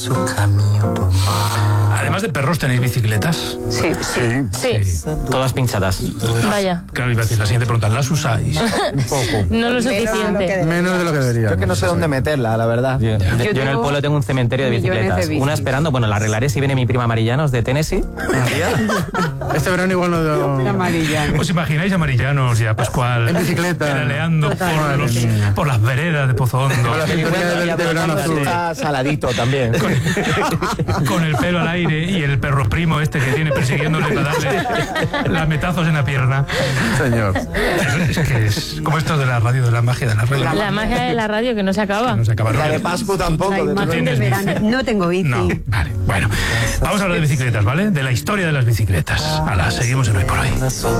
Además de perros, ¿tenéis bicicletas? Sí. Todas pinchadas. Vaya. Claro, iba a decir, la siguiente pregunta, ¿las usáis? Poco. No lo suficiente. Menos de lo que debería. Yo que no sé dónde meterla, la verdad. Yo en el pueblo tengo un cementerio de millones de bicicletas. bicis. Una esperando, bueno, la arreglaré si viene mi prima Marillanos de Tennessee. Este verano igual no... Amarilla. ¿Os imagináis a Marillanos y a Pascual En bicicleta. pedaleando Madre mía. por las veredas de Pozo Hondo, La sintonía de verano azul. Está saladito también. con el pelo al aire y el perro primo este que tiene persiguiéndole para darle lametazos en la pierna? Señor. Es que es como esto de la radio, de la magia de la radio. La magia de la radio que no se acaba. No se acaba. La de Pascu tampoco. La de imagen de tienes verano. bici. No tengo bici. No, vale. Bueno, vamos a hablar de bicicletas, ¿vale? De la historia de las bicicletas. Seguimos en Hoy por Hoy.